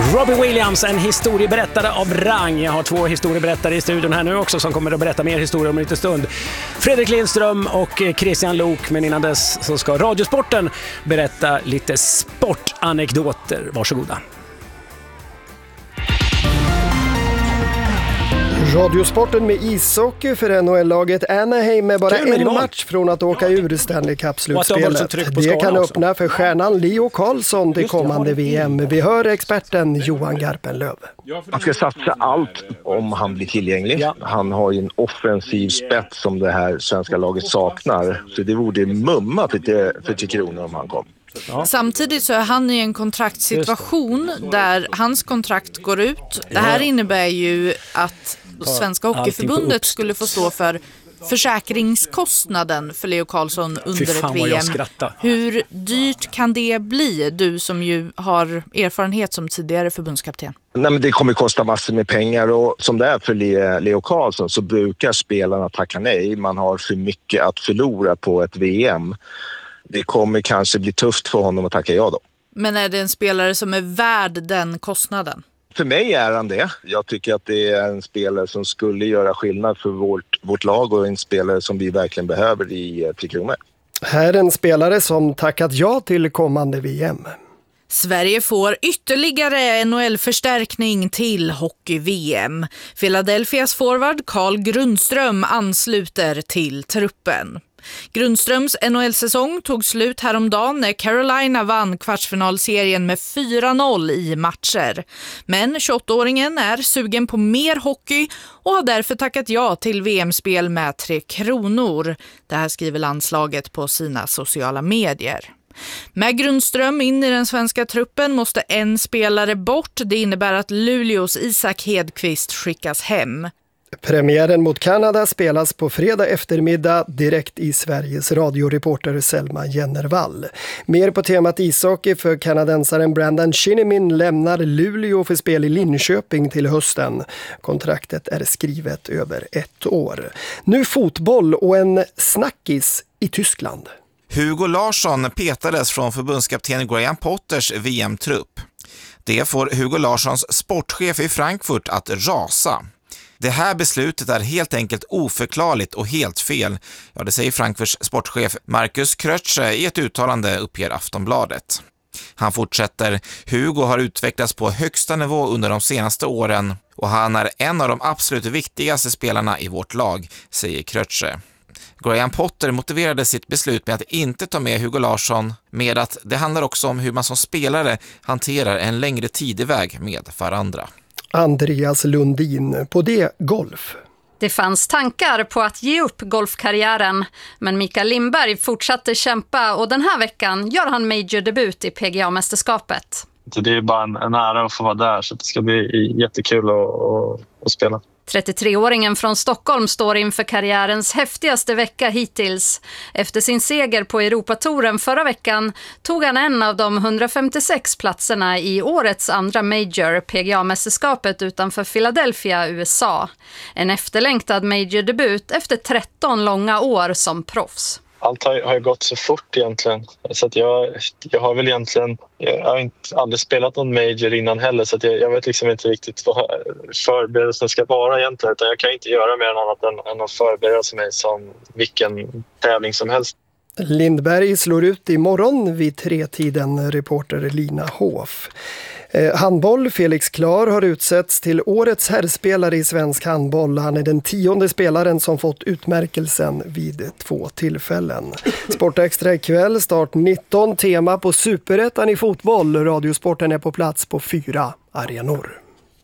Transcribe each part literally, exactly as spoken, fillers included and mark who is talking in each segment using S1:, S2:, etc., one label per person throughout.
S1: Robbie Williams, en historieberättare av rang. Jag har två historieberättare i studion här nu också som kommer att berätta mer historier om en liten stund. Fredrik Lindström och Christian Lok, men innan dess så ska Radiosporten berätta lite sportanekdoter. Varsågoda.
S2: Radiosporten med ishockey för N H L-laget Anaheim är bara en match från att åka ur Stanley Cup-slutspelet. Det kan öppna för stjärnan Leo Carlsson det kommande V M. Vi hör experten Johan Garpenlöv.
S3: Han ska satsa allt om han blir tillgänglig. Ja. Han har ju en offensiv spets som det här svenska laget saknar. Så det vore mumma för, för Tre Kronor om han kom.
S4: Ja. Samtidigt så är han i en kontraktssituation där hans kontrakt går ut. Det här innebär ju att Svenska Hockeyförbundet skulle få stå för försäkringskostnaden för Leo Carlsson under ett V M. Hur dyrt kan det bli, du som ju har erfarenhet som tidigare förbundskapten?
S3: Nej, men det kommer kosta massor med pengar och som det är för Leo Carlsson så brukar spelarna tacka nej. Man har för mycket att förlora på ett V M. Det kommer kanske bli tufft för honom att tacka ja då.
S4: Men är det en spelare som är värd den kostnaden?
S3: För mig är han det. Jag tycker att det är en spelare som skulle göra skillnad för vårt, vårt lag och en spelare som vi verkligen behöver i Tre Kronor.
S2: Här är en spelare som tackat ja till kommande V M.
S4: Sverige får ytterligare N H L-förstärkning till hockey-V M. Philadelphias forward Carl Grundström ansluter till truppen. Grundströms N H L-säsong tog slut häromdagen när Carolina vann kvartsfinalserien med fyra noll i matcher. Men tjugoåttaåringen är sugen på mer hockey och har därför tackat ja till V M-spel med Tre Kronor. Det här skriver landslaget på sina sociala medier. Med Grundström in i den svenska truppen måste en spelare bort. Det innebär att Luleås Isak Hedqvist skickas hem.
S2: Premiären mot Kanada spelas på fredag eftermiddag direkt i Sveriges radioreporter Selma Jennervall. Mer på temat ishockey för kanadensaren Brandon Shinnimin lämnar Luleå för spel i Linköping till hösten. Kontraktet är skrivet över ett år. Nu fotboll och en snackis i Tyskland.
S5: Hugo Larsson petades från förbundskapten Graham Potters V M-trupp. Det får Hugo Larssons sportchef i Frankfurt att rasa. Det här beslutet är helt enkelt oförklarligt och helt fel. Ja, det säger Frankfurts sportchef Markus Krötsche i ett uttalande, uppger Aftonbladet. Han fortsätter: Hugo har utvecklats på högsta nivå under de senaste åren och han är en av de absolut viktigaste spelarna i vårt lag, säger Krötsche. Graham Potter motiverade sitt beslut med att inte ta med Hugo Larsson med att det handlar också om hur man som spelare hanterar en längre tideväg med varandra.
S2: Andreas Lundin, på det golf.
S6: Det fanns tankar på att ge upp golfkarriären, men Mikael Lindberg fortsatte kämpa och den här veckan gör han major-debut i P G A-mästerskapet.
S7: Det är bara en, en ära att få vara där, så det ska bli jättekul att, att, att spela.
S6: trettiotre-åringen från Stockholm står inför karriärens häftigaste vecka hittills. Efter sin seger på Europatouren förra veckan tog han en av de hundrafemtiosex platserna i årets andra major, P G A-mästerskapet utanför Philadelphia, U S A. En efterlängtad major-debut efter tretton långa år som proffs.
S7: Allt har, har gått så fort egentligen, så att jag, jag har väl egentligen jag har inte aldrig spelat någon major innan heller, så att jag, jag vet liksom inte riktigt vad förberedelsen ska vara egentligen, utan jag kan inte göra mer än annat än, än att förbereda mig som vilken tävling som helst.
S2: Lindberg slår ut imorgon vid tretiden, reporter Lina Hoff. Eh, handboll, Felix Klar har utsetts till årets herrspelare i svensk handboll. Han är den tionde spelaren som fått utmärkelsen vid två tillfällen. Sportextra ikväll, start nitton, tema på Superettan i fotboll. Radiosporten är på plats på fyra arenor.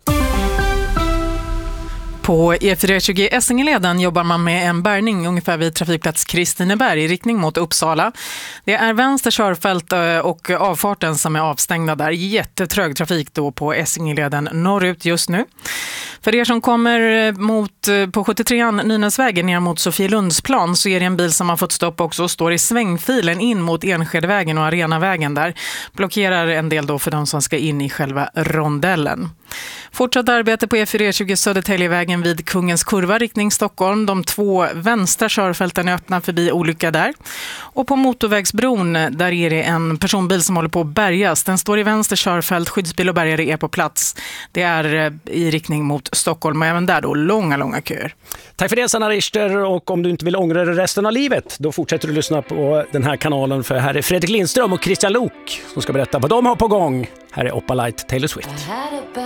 S8: På E fyra tjugo Essingeleden jobbar man med en bärgning ungefär vid trafikplats Kristineberg i riktning mot Uppsala. Det är vänster körfält och avfarten som är avstängda där. Jättetrög trafik då på Essingeleden norrut just nu. För er som kommer mot, på sjuttiotrean Nynäsvägen ner mot Sofielundsplan så är det en bil som har fått stopp också och står i svängfilen in mot Enskedevägen och Arenavägen där. Blockerar en del då för de som ska in i själva rondellen. Fortsatt arbete på E fyra tjugo Södertäljevägen vägen vid Kungens kurva riktning Stockholm. De två vänstra körfälten är öppna förbi olycka där. Och på motorvägsbron där är det en personbil som håller på att bärgas. Den står i vänster körfält, skyddsbil och bärgare är på plats. Det är i riktning mot Stockholm och även där då långa, långa köer.
S1: Tack för det, Sanna Richter, och om du inte vill ångra det resten av livet, då fortsätter du lyssna på den här kanalen, för här är Fredrik Lindström och Christian Lok som ska berätta vad de har på gång. Här är Opalite, Taylor Swift.